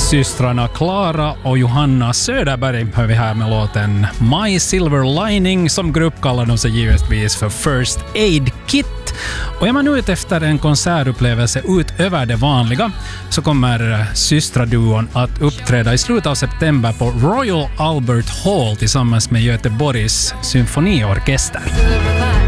Systrarna Klara och Johanna Söderberg hör vi här med låten My Silver Lining. Som grupp kallar de sig givetvis för First Aid Kit. Och är man ute efter en konsertupplevelse utöver det vanliga så kommer systraduon att uppträda i slutet av september på Royal Albert Hall tillsammans med Göteborgs symfoniorkester.